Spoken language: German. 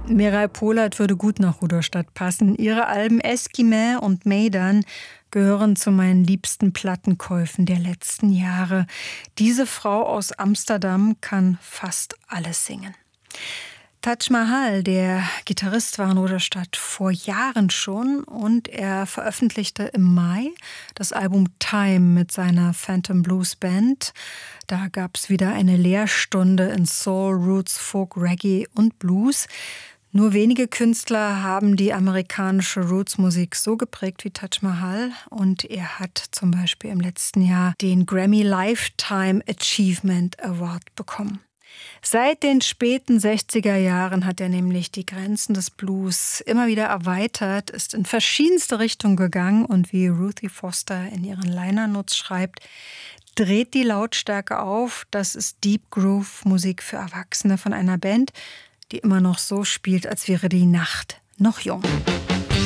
Mireille Polat würde gut nach Rudolstadt passen. Ihre Alben Eskimä und Meydan gehören zu meinen liebsten Plattenkäufen der letzten Jahre. Diese Frau aus Amsterdam kann fast alles singen. Taj Mahal, der Gitarrist, war in Rudolstadt vor Jahren schon und er veröffentlichte im Mai das Album Time mit seiner Phantom Blues Band. Da gab es wieder eine Lehrstunde in Soul, Roots, Folk, Reggae und Blues. Nur wenige Künstler haben die amerikanische Roots-Musik so geprägt wie Taj Mahal und er hat zum Beispiel im letzten Jahr den Grammy Lifetime Achievement Award bekommen. Seit den späten 60er Jahren hat er nämlich die Grenzen des Blues immer wieder erweitert, ist in verschiedenste Richtungen gegangen und wie Ruthie Foster in ihren Liner Notes schreibt, dreht die Lautstärke auf. Das ist Deep Groove Musik für Erwachsene von einer Band, die immer noch so spielt, als wäre die Nacht noch jung.